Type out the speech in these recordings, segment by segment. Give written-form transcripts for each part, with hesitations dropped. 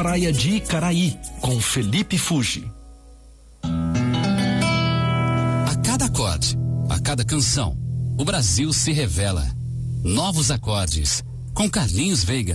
Praia de Icaraí, com Felipe Fuji. A cada acorde, a cada canção, o Brasil se revela. Novos acordes, com Carlinhos Veiga.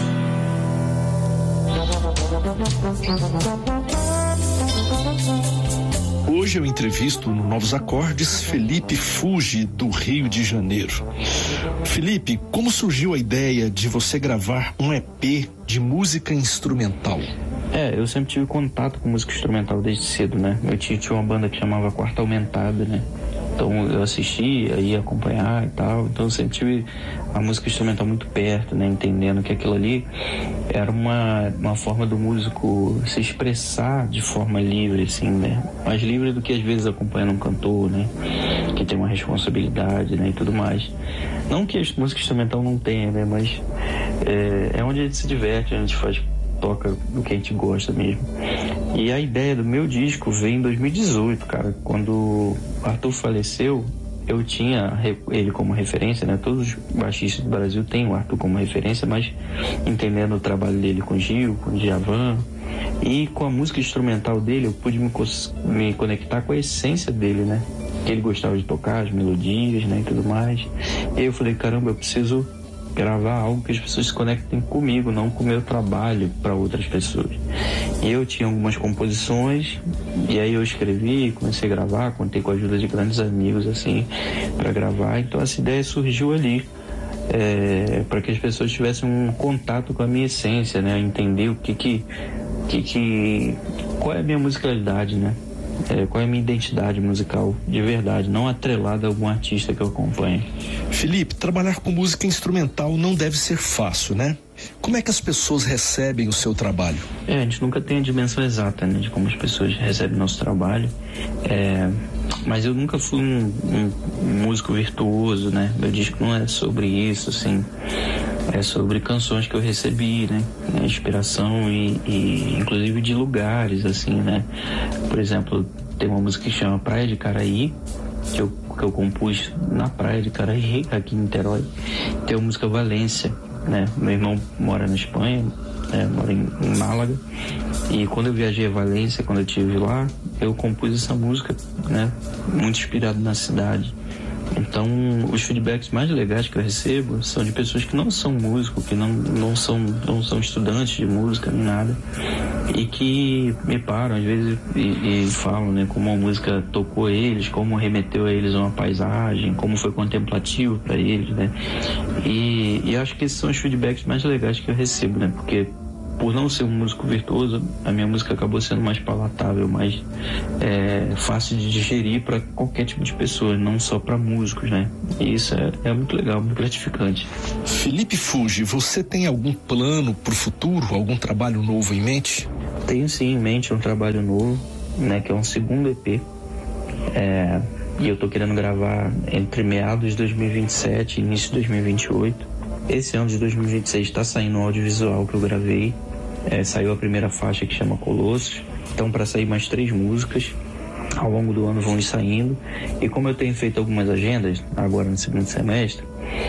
Hoje eu entrevisto no Novos Acordes Felipe Fuji, do Rio de Janeiro. Felipe, como surgiu a ideia de você gravar um EP de música instrumental? Eu sempre tive contato com música instrumental desde cedo, né? Meu tio tinha uma banda que chamava Quarta Aumentada, né? Então eu assistia, ia acompanhar e tal. Então eu sempre tive a música instrumental muito perto, né? Entendendo que aquilo ali era uma forma do músico se expressar de forma livre, assim, né? Mais livre do que às vezes acompanhando um cantor, né? Que tem uma responsabilidade, né? E tudo mais. Não que a música instrumental não tenha, né? Mas é onde a gente se diverte, a gente toca do que a gente gosta mesmo. E a ideia do meu disco veio em 2018, cara. Quando o Arthur faleceu, eu tinha ele como referência, né? Todos os baixistas do Brasil têm o Arthur como referência, mas entendendo o trabalho dele com o Gil, com o Djavan, e com a música instrumental dele, eu pude me conectar com a essência dele, né? Que ele gostava de tocar, as melodias, né? E tudo mais. E aí eu falei, caramba, eu preciso gravar algo que as pessoas se conectem comigo, não com o meu trabalho para outras pessoas. E eu tinha algumas composições, e aí eu escrevi, comecei a gravar, contei com a ajuda de grandes amigos, assim, para gravar. Então essa ideia surgiu ali, para que as pessoas tivessem um contato com a minha essência, né? Entender qual é a minha musicalidade, né? Qual é a minha identidade musical de verdade, não atrelada a algum artista que eu acompanhe. Felipe, trabalhar com música instrumental não deve ser fácil, né? Como é que as pessoas recebem o seu trabalho? A gente nunca tem a dimensão exata, né, de como as pessoas recebem nosso trabalho. Mas eu nunca fui um músico virtuoso, né? Meu disco não é sobre isso, assim. É sobre canções que eu recebi, né? Inspiração e inclusive de lugares, assim, né? Por exemplo, tem uma música que chama Praia de Icaraí, que eu compus na Praia de Icaraí, aqui em Niterói. Tem a música Valência, né? Meu irmão mora na Espanha, mora em Málaga. E quando eu viajei a Valência, quando eu estive lá, eu compus essa música, né? Muito inspirado na cidade. Então, os feedbacks mais legais que eu recebo são de pessoas que não são músicos, que não são estudantes de música nem nada, e que me param às vezes e falam, né, como a música tocou eles, como remeteu a eles uma paisagem, como foi contemplativo para eles, né? E acho que esses são os feedbacks mais legais que eu recebo, né? Porque por não ser um músico virtuoso, a minha música acabou sendo mais palatável, mais fácil de digerir para qualquer tipo de pessoa, não só para músicos, né? E isso é muito legal, muito gratificante. Felipe Fuji, você tem algum plano para o futuro, algum trabalho novo em mente? Tenho sim em mente um trabalho novo, né? Que é um segundo EP. E eu tô querendo gravar entre meados de 2027 e início de 2028. Esse ano de 2026 está saindo um audiovisual que eu gravei. Saiu a primeira faixa, que chama Colossos. Então, para sair mais 3 músicas, ao longo do ano vão ir saindo. E como eu tenho feito algumas agendas, agora no segundo semestre,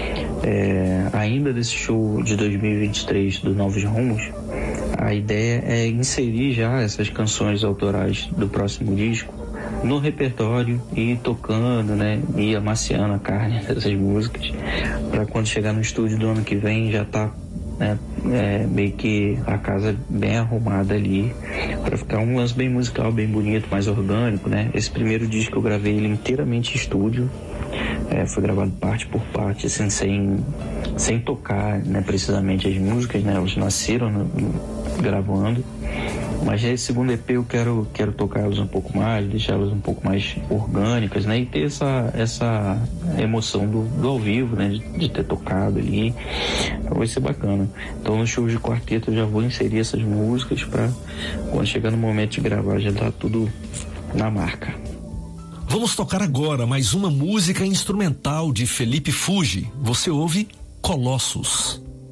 ainda desse show de 2023 do Novos Rumos, a ideia é inserir já essas canções autorais do próximo disco no repertório e tocando, né, e amaciando a carne dessas músicas, para quando chegar no estúdio do ano que vem já tá, né, meio que a casa bem arrumada ali, para ficar um lance bem musical, bem bonito, mais orgânico, né? Esse primeiro disco eu gravei ele inteiramente em estúdio, foi gravado parte por parte, assim, sem tocar, né, precisamente as músicas, né? Elas nasceram gravando. Mas esse segundo EP eu quero tocá-las um pouco mais, deixá-las um pouco mais orgânicas, né? E ter essa emoção do ao vivo, né? De ter tocado ali. Então vai ser bacana. Então no show de quarteto eu já vou inserir essas músicas para quando chegar no momento de gravar já tá tudo na marca. Vamos tocar agora mais uma música instrumental de Felipe Fuji. Você ouve Colossos.